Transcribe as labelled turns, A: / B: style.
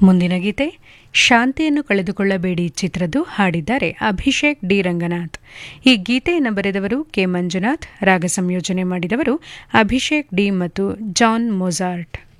A: ಮುಂದಿನ ಗೀತೆ ಶಾಂತಿಯನ್ನು ಕಳೆದುಕೊಳ್ಳಬೇಡಿ ಚಿತ್ರದ್ದು, ಹಾಡಿದ್ದಾರೆ ಅಭಿಷೇಕ್ ಡಿ ರಂಗನಾಥ್. ಈ ಗೀತೆಯನ್ನು ಬರೆದವರು ಕೆ ಮಂಜುನಾಥ್, ರಾಗ ಸಂಯೋಜನೆ ಮಾಡಿದವರು ಅಭಿಷೇಕ್ ಡಿ ಮತ್ತು ಜಾನ್ ಮೊಜಾರ್ಟ್.